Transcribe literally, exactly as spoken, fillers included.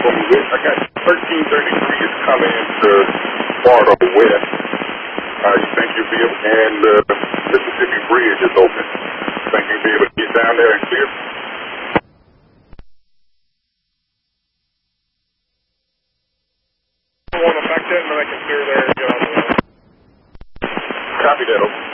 I got thirteen thirty-three is coming into Florida West. Uh, you think you'll be able, and the uh, Mississippi Bridge is open. Think you'll be able to get down there and clear? I want to back ten, but I can clear there and get on the way. Copy that, over.